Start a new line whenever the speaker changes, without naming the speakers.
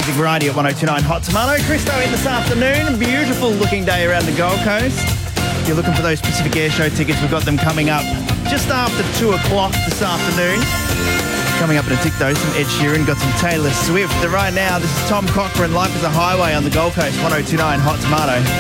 music variety at 102.9 Hot Tomato. Christo in this afternoon. Beautiful looking day around the Gold Coast. If you're looking for those Pacific Air Show tickets, we've got them coming up just after 2 o'clock this afternoon. Coming up in a tick though, some Ed Sheeran, got some Taylor Swift. But right now, this is Tom Cochran, Life is a Highway on the Gold Coast, 102.9 Hot Tomato.